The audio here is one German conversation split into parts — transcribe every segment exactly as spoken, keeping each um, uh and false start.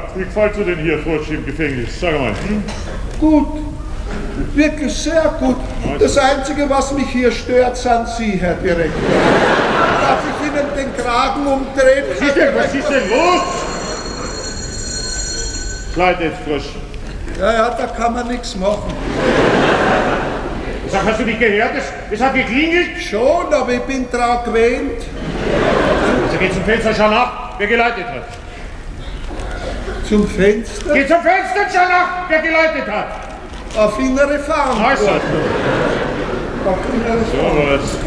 wie gefällt dir denn hier, Frotschi, im Gefängnis? Sag mal. Hm? Gut. Wirklich sehr gut. Das Einzige, was mich hier stört, sind Sie, Herr Direktor. Darf ich Ihnen den Kragen umdrehen? Was ist denn, was ist denn los? Kleid jetzt, Frosch. Ja, ja, da kann man nichts machen. Sag, hast du nicht gehört? Es, es hat geklingelt. Schon, aber ich bin dran gewöhnt. Also geh zum Fenster, schau nach, wer geläutet hat. Zum Fenster? Geh zum Fenster und schau nach, wer geläutet hat. Auf innere Verantwortung. Also. Auf innere So Verantwortung. was.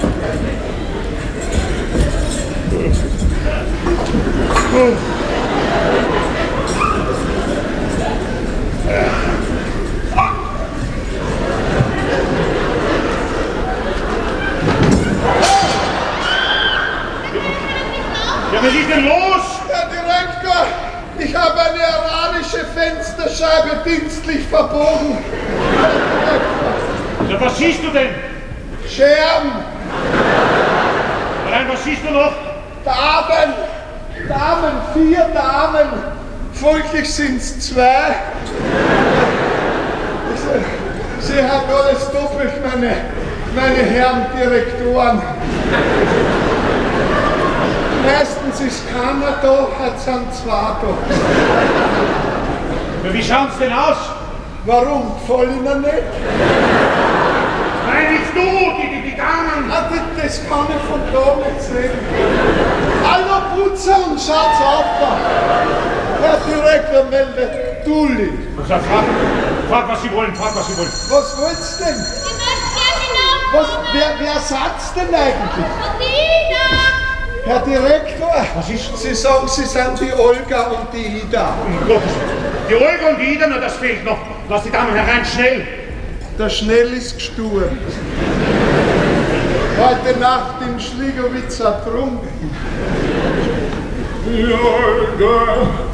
Ja, was ist denn los? Herr Direktor, ich habe eine aranische Fensterscheibe dienstlich verbogen. Ja, was siehst du denn? Scherben, Nein, was siehst du noch? Damen, Damen, vier Damen. Folglich sind es zwei. Sie haben alles doppelt, meine, meine Herren Direktoren. Meistens ist keiner da, heute sind zwei da. Ja, wie schaut's denn aus? Warum? Gefällt Ihnen nicht? Nein, nicht du, die, die, die Damen. Ah, das, das kann ich von da nicht sehen. Hallo Putzer und schaut's auf da. Herr Direktor meldet Dulli. Frag, frag, was Sie wollen, frag, was Sie wollen. Was wollt's denn? Ich möchte gerne Was, nachkommen. wer, wer sagt's denn eigentlich? Dina! Herr Direktor, Was ist? Sie sagen, Sie sind die Olga und die Ida. Um Gottes Willen. Die Olga und die Ida, nur das fehlt noch. Lass die Damen herein, schnell. Der Schnell ist gestorben. Heute Nacht im Schligowitz ertrunken. Die Olga